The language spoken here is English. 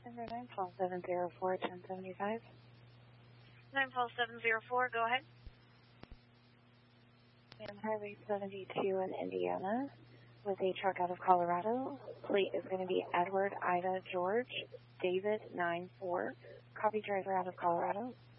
Number 912-704, 1075. 912-704, go ahead. And Highway 72 in Indiana with a truck out of Colorado. Plate is going to be Edward Ida George David 94. Copy, driver out of Colorado.